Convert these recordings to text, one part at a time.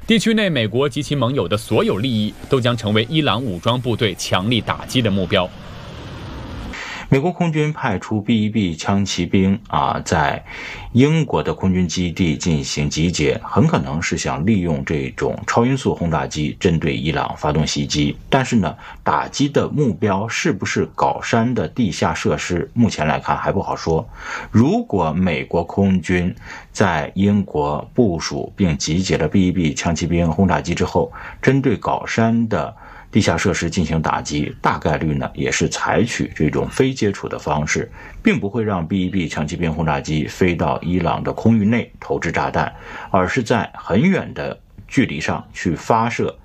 地区内美国及其盟友的所有利益都将成为伊朗武装部队强力打击的目标。 美国空军派出 B-1B 枪骑兵在英国的空军基地进行集结，很可能是想利用这种超音速轰炸机针对伊朗发动袭击。但是呢，打击的目标是不是镐山的地下设施，目前来看还不好说。如果美国空军在英国部署并集结了 B-1B 枪骑兵轰炸机之后，针对镐山的地下设施进行打击，大概率呢也是采取这种非接触的方式，并不会让 B-1B 枪骑兵轰炸机飞到伊朗的空域内投掷炸弹，而是在很远的距离上去发射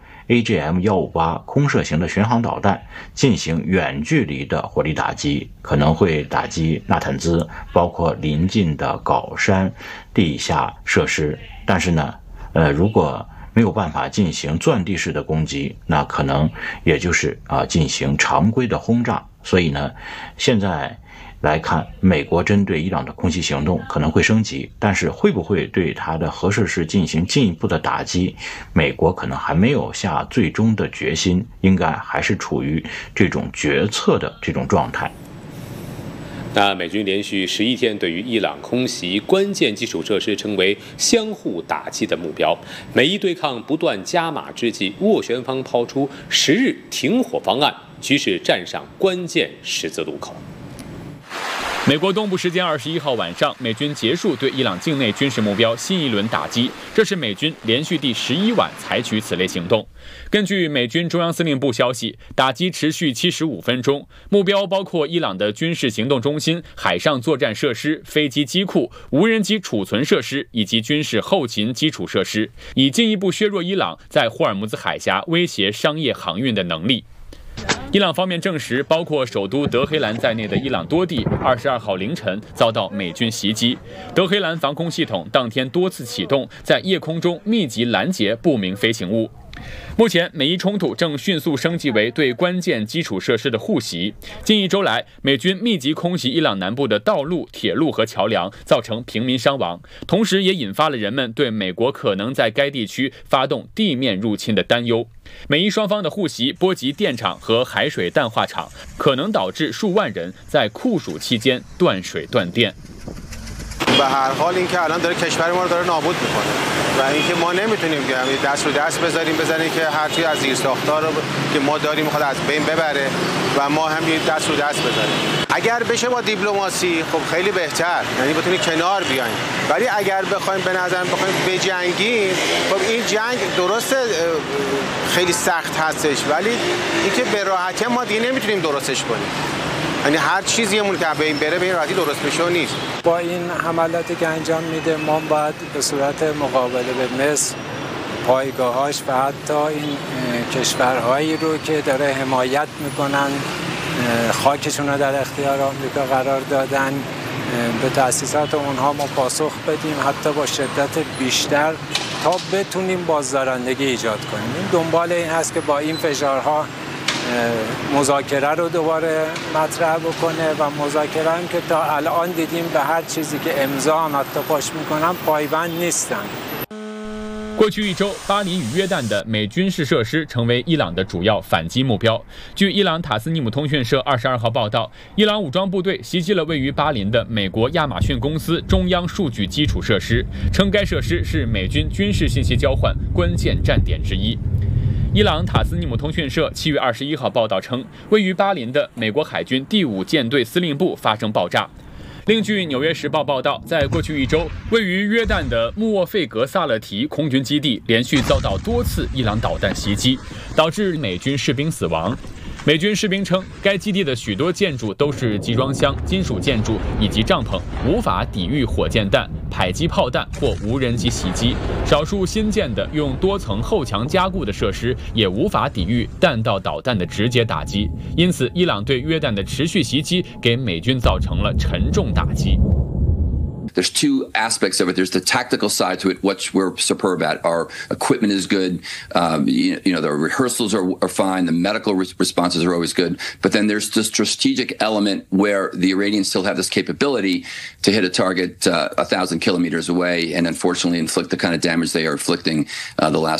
AGM-158 空射型的巡航导弹，进行远距离的火力打击，可能会打击纳坦兹，包括邻近的镐山地下设施。但是呢，如果没有办法进行钻地式的攻击，那可能也就是进行常规的轰炸。所以呢，现在来看，美国针对伊朗的空袭行动可能会升级，但是会不会对它的核设施进行进一步的打击，美国可能还没有下最终的决心，应该还是处于这种决策的这种状态。 那美军连续11天对于伊朗空袭关键基础设施，成为相互打击的目标。美伊对抗不断加码之际，斡旋方抛出10日停火方案，局势站上关键十字路口。 美国东部时间21号晚上，美军结束对伊朗境内军事目标新一轮打击，这是美军连续第11晚采取此类行动。根据美军中央司令部消息，打击持续75分钟，目标包括伊朗的军事行动中心、海上作战设施、飞机机库、无人机储存设施以及军事后勤基础设施，以进一步削弱伊朗在霍尔木兹海峡威胁商业航运的能力。伊朗方面证实，包括首都德黑兰在内的伊朗多地22号凌晨遭到美军袭击，德黑兰防空系统当天多次启动，在夜空中密集拦截不明飞行物。目前，美伊冲突正迅速升级为对关键基础设施的互袭。近1周来，美军密集空袭伊朗南部的道路、铁路和桥梁，造成平民伤亡，同时也引发了人们对美国可能在该地区发动地面入侵的担忧。美伊双方的互袭波及电厂和海水淡化厂，可能导致数万人在酷暑期间断水断电。 به هر حال اینکه الان داره کشور ما رو داره نابود میکنه و اینکه ما نمیتونیم که دست رو دست بذاریم که هر چیز از زیرساخت‌ها رو که ما داریم میخواد از بین ببره و ما هم دست رو دست بذاریم. اگر بشه با دیپلماسی خب خیلی بهتر، یعنی بتونیم کنار بیایم. ولی اگر بخوایم به نظر بخوایم بجنگیم، خب این جنگ درسته خیلی سخت هستش، ولی اینکه به راحتی ما دیگه نمیتونیم درستش کنیم. یعنی هر چیزیمون که به این بره به این راحتی درست میشه نیست. با این حملاتی که انجام میده ما باید به صورت مقابله به مصر پایگاهاش و حتی این کشورهایی رو که داره حمایت میکنن خاکشون رو در اختیار آمریکا قرار دادن به تأسیسات اونها ما پاسخ بدیم، حتی با شدت بیشتر، تا بتونیم بازدارندگی ایجاد کنیم. این دنبال این هست که با این فشارها مذاکره رو دوباره مطرح بکنه و مذاکره هم که تا الان دیدیم به هر چیزی که امضا هم حتی پاش میکنن پایبند نیستن。 过去1周，巴林与约旦的美军事设施成为伊朗的主要反击目标。据伊朗塔斯尼姆通讯社22号报道，伊朗武装部队袭击了位于巴林的美国亚马逊公司中央数据基础设施，称该设施是美军军事信息交换关键站点之一。伊朗塔斯尼姆通讯社7月21号报道称，位于巴林的美国海军第5舰队司令部发生爆炸。另据《纽约时报》报道，在过去1周，位于约旦的穆沃费格萨勒提空军基地连续遭到多次伊朗导弹袭击，导致美军士兵死亡。美军士兵称，该基地的许多建筑都是集装箱、金属建筑以及帐篷，无法抵御火箭弹、迫击炮弹或无人机袭击。少数新建的用多层后墙加固的设施也无法抵御弹道导弹的直接打击。因此，伊朗对约旦的持续袭击给美军造成了沉重打击。 There's two aspects of it. There's the tactical side to it, which we're superb at. Our equipment is good. The rehearsals are fine. The medical responses are always good. But then there's the strategic element where the Iranians still have this capability to hit a target 1,000 kilometers away and unfortunately inflict the kind of damage they are inflicting the last